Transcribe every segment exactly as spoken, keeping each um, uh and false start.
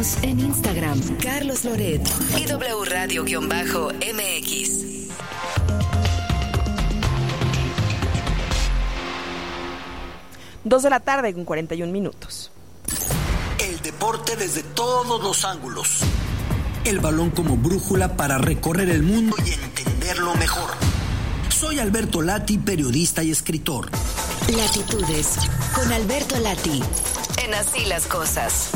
Síguenos en Instagram, Carlos Loret y W Radio-M X. Dos de la tarde con cuarenta y un minutos. El deporte desde todos los ángulos. El balón como brújula para recorrer el mundo y entenderlo mejor. Soy Alberto Lati, periodista y escritor. Latitudes con Alberto Lati. En Así las Cosas.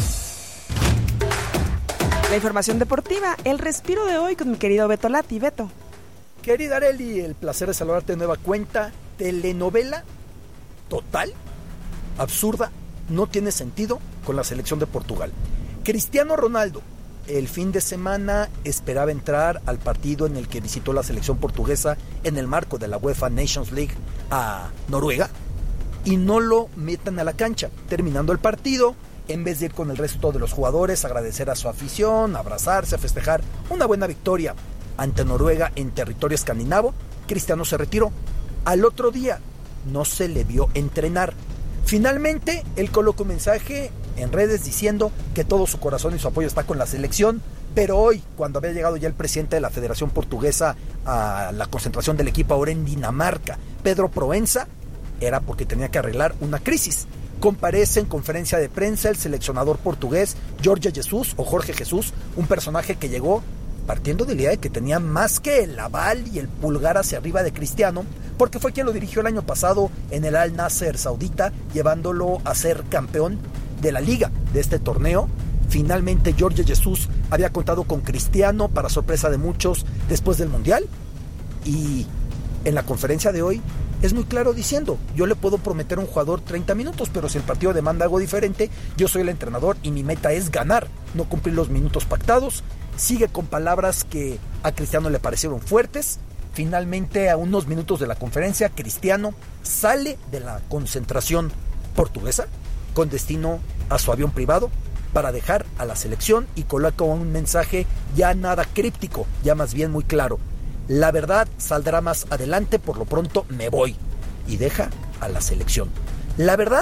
La información deportiva, el respiro de hoy con mi querido Beto Lati. Beto. Querida Areli, el placer de saludarte de nueva cuenta. Telenovela total, absurda, no tiene sentido con la selección de Portugal. Cristiano Ronaldo, el fin de semana esperaba entrar al partido en el que visitó la selección portuguesa en el marco de la UEFA Nations League a Noruega y no lo metan a la cancha. Terminando el partido, en vez de ir con el resto de los jugadores, agradecer a su afición, abrazarse, festejar una buena victoria ante Noruega en territorio escandinavo, Cristiano se retiró. Al otro día no se le vio entrenar. Finalmente, él colocó un mensaje en redes diciendo que todo su corazón y su apoyo está con la selección, pero hoy, cuando había llegado ya el presidente de la Federación Portuguesa a la concentración del equipo ahora en Dinamarca, Pedro Proença, era porque tenía que arreglar una crisis. Comparece en conferencia de prensa el seleccionador portugués Jorge Jesus o Jorge Jesús, un personaje que llegó partiendo de la idea de que tenía más que el aval y el pulgar hacia arriba de Cristiano, porque fue quien lo dirigió el año pasado en el Al Nasser saudita, llevándolo a ser campeón de la liga de este torneo. Finalmente Jorge Jesus había contado con Cristiano, para sorpresa de muchos, después del Mundial, y en la conferencia de hoy es muy claro diciendo: yo le puedo prometer a un jugador treinta minutos, pero si el partido demanda algo diferente, yo soy el entrenador y mi meta es ganar, no cumplir los minutos pactados. Sigue con palabras que a Cristiano le parecieron fuertes. Finalmente, a unos minutos de la conferencia, Cristiano sale de la concentración portuguesa con destino a su avión privado para dejar a la selección y coloca un mensaje ya nada críptico, ya más bien muy claro: la verdad saldrá más adelante, por lo pronto me voy, y deja a la selección. La verdad,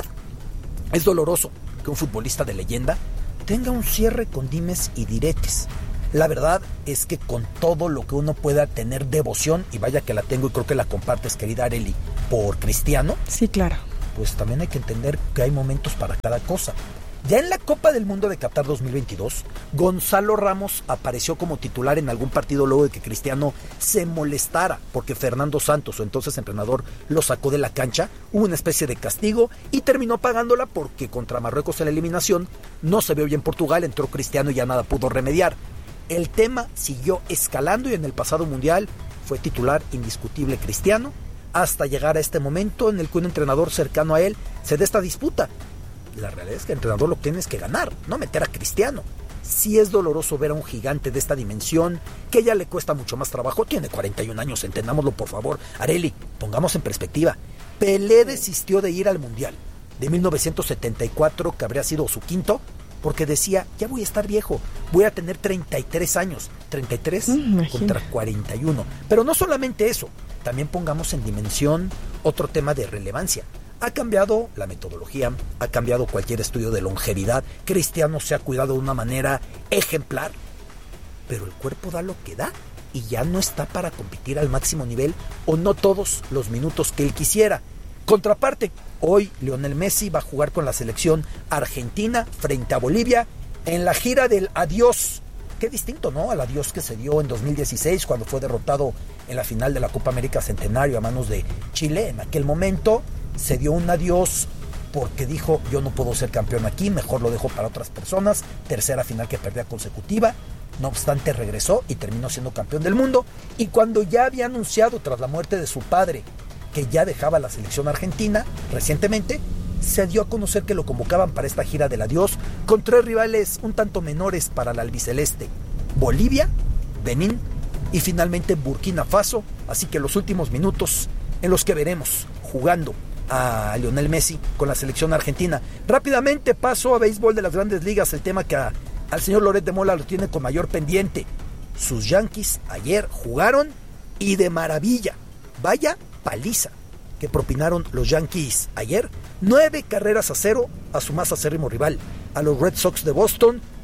es doloroso que un futbolista de leyenda tenga un cierre con dimes y diretes. La verdad es que con todo lo que uno pueda tener devoción, y vaya que la tengo y creo que la compartes, querida Areli, por Cristiano, sí, claro, pues también hay que entender que hay momentos para cada cosa. Ya en la Copa del Mundo de Qatar dos mil veintidós, Gonzalo Ramos apareció como titular en algún partido luego de que Cristiano se molestara porque Fernando Santos, su entonces entrenador, lo sacó de la cancha. Hubo una especie de castigo y terminó pagándola porque contra Marruecos en la eliminación no se vio bien Portugal, entró Cristiano y ya nada pudo remediar. El tema siguió escalando y en el pasado Mundial fue titular indiscutible Cristiano, hasta llegar a este momento en el que un entrenador cercano a él se da esta disputa. La realidad es que el entrenador lo tiene que ganar, no meter a Cristiano. Sí es doloroso ver a un gigante de esta dimensión, que ya le cuesta mucho más trabajo. Tiene cuarenta y un años, entendámoslo por favor. Areli, pongamos en perspectiva. Pelé desistió de ir al Mundial de mil novecientos setenta y cuatro, que habría sido su quinto, porque decía: ya voy a estar viejo, voy a tener treinta y tres años. treinta y tres mm, contra cuarenta y uno. Pero no solamente eso, también pongamos en dimensión otro tema de relevancia. Ha cambiado la metodología, ha cambiado cualquier estudio de longevidad. Cristiano se ha cuidado de una manera ejemplar, pero el cuerpo da lo que da y ya no está para competir al máximo nivel, o no todos los minutos que él quisiera. Contraparte, hoy Lionel Messi va a jugar con la selección argentina frente a Bolivia en la gira del adiós. Qué distinto, ¿no?, al adiós que se dio en dos mil dieciséis cuando fue derrotado en la final de la Copa América Centenario a manos de Chile. En aquel momento se dio un adiós porque dijo: yo no puedo ser campeón aquí, mejor lo dejo para otras personas. Tercera final que perdía consecutiva. No obstante, regresó y terminó siendo campeón del mundo. Y cuando ya había anunciado, tras la muerte de su padre, que ya dejaba la selección argentina recientemente, se dio a conocer que lo convocaban para esta gira del adiós con tres rivales un tanto menores para la albiceleste: Bolivia, Benín y finalmente Burkina Faso. Así que los últimos minutos en los que veremos jugando a Lionel Messi con la selección argentina. Rápidamente paso a béisbol de las Grandes Ligas, el tema que a, al señor Loret de Mola lo tiene con mayor pendiente. Sus Yankees ayer jugaron y de maravilla. Vaya paliza que propinaron los Yankees ayer. Nueve carreras a cero a su más acérrimo rival, a los Red Sox de Boston,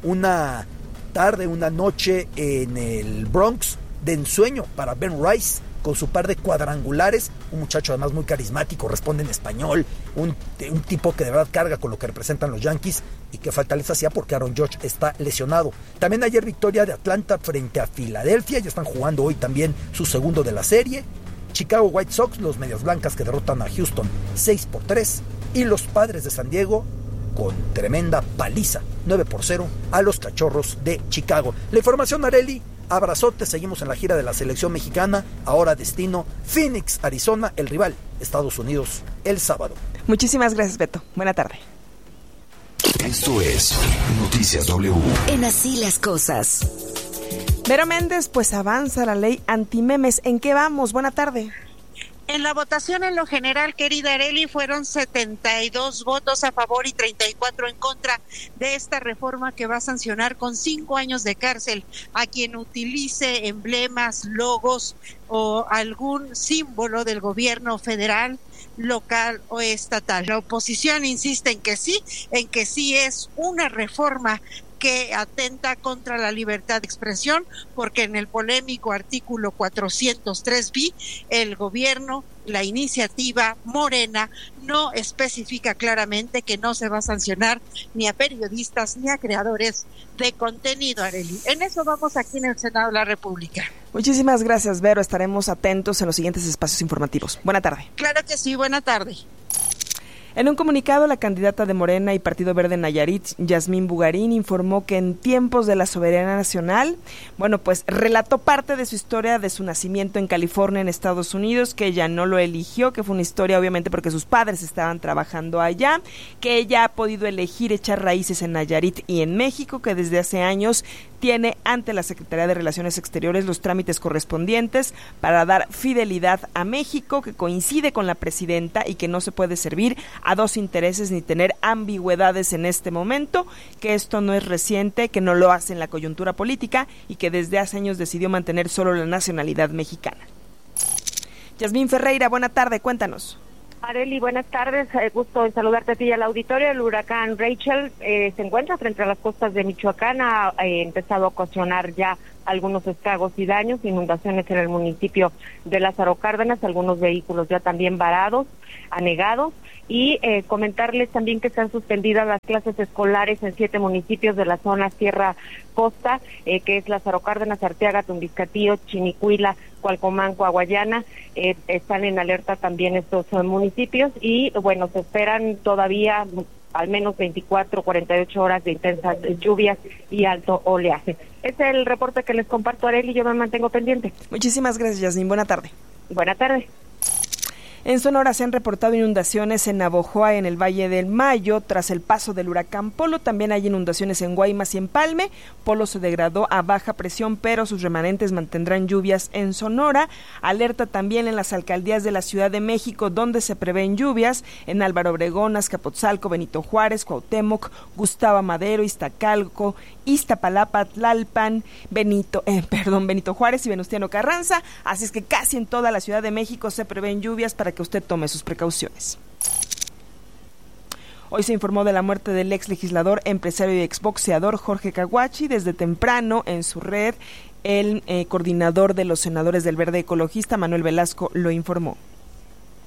una tarde, una noche en el Bronx de ensueño para Ben Rice, con su par de cuadrangulares, un muchacho además muy carismático, responde en español, un, un tipo que de verdad carga con lo que representan los Yankees y que falta les hacía porque Aaron Judge está lesionado. También ayer victoria de Atlanta frente a Filadelfia, ya están jugando hoy también su segundo de la serie. Chicago White Sox, los medias blancas que derrotan a Houston seis por tres, y los Padres de San Diego con tremenda paliza nueve por cero a los Cachorros de Chicago. La información, Areli. Abrazote, seguimos en la gira de la selección mexicana, ahora destino Phoenix, Arizona, el rival Estados Unidos el sábado. Muchísimas gracias, Beto. Buena tarde. Esto es Noticias W. En Así las Cosas. Vero Méndez, pues avanza la ley antimemes. ¿En qué vamos? Buena tarde. En la votación en lo general, querida Areli, fueron setenta y dos votos a favor y treinta y cuatro en contra de esta reforma que va a sancionar con cinco años de cárcel a quien utilice emblemas, logos o algún símbolo del gobierno federal, local o estatal. La oposición insiste en que sí, en que sí es una reforma que atenta contra la libertad de expresión, porque en el polémico artículo cuatrocientos tres bis, el gobierno, la iniciativa Morena, no especifica claramente que no se va a sancionar ni a periodistas ni a creadores de contenido, Arely. En eso vamos aquí en el Senado de la República. Muchísimas gracias, Vero. Estaremos atentos en los siguientes espacios informativos. Buena tarde. Claro que sí, buena tarde. En un comunicado, la candidata de Morena y Partido Verde Nayarit, Yasmín Bugarín, informó que en tiempos de la soberanía nacional, bueno, pues relató parte de su historia de su nacimiento en California, en Estados Unidos, que ella no lo eligió, que fue una historia obviamente porque sus padres estaban trabajando allá, que ella ha podido elegir echar raíces en Nayarit y en México, que desde hace años tiene ante la Secretaría de Relaciones Exteriores los trámites correspondientes para dar fidelidad a México, que coincide con la presidenta y que no se puede servir a dos intereses ni tener ambigüedades en este momento, que esto no es reciente, que no lo hace en la coyuntura política y que desde hace años decidió mantener solo la nacionalidad mexicana. Yasmín Ferreira, buena tarde, cuéntanos. Arely, buenas tardes, eh, gusto en saludarte a ti y al auditorio. El huracán Rachel eh, se encuentra frente a las costas de Michoacán, ha eh, empezado a ocasionar ya algunos estragos y daños, inundaciones en el municipio de Lázaro Cárdenas, algunos vehículos ya también varados, anegados, y eh, comentarles también que están suspendidas las clases escolares en siete municipios de la zona Sierra Costa, eh, que es Lázaro Cárdenas, Arteaga, Tumbiscatío, Chinicuila, Cualcomán, Coahuayana, eh, están en alerta también estos eh, municipios y bueno, se esperan todavía al menos veinticuatro, cuarenta y ocho horas de intensas lluvias y alto oleaje. Este es el reporte que les comparto, Arely, y yo me mantengo pendiente. Muchísimas gracias, Yasmín. Buena tarde. Buena tarde. En Sonora se han reportado inundaciones en Navojoa, en el Valle del Mayo, tras el paso del huracán Polo. También hay inundaciones en Guaymas y Empalme. Polo se degradó a baja presión, pero sus remanentes mantendrán lluvias en Sonora. Alerta también en las alcaldías de la Ciudad de México, donde se prevén lluvias, en Álvaro Obregón, Azcapotzalco, Benito Juárez, Cuauhtémoc, Gustavo Madero, Iztacalco, Iztapalapa, Tlalpan, Benito, eh, perdón, Benito Juárez y Venustiano Carranza. Así es que casi en toda la Ciudad de México se prevén lluvias para que usted tome sus precauciones. Hoy se informó de la muerte del ex legislador, empresario y exboxeador Jorge Caguachi. Desde temprano en su red, el eh, coordinador de los senadores del Verde Ecologista, Manuel Velasco, lo informó.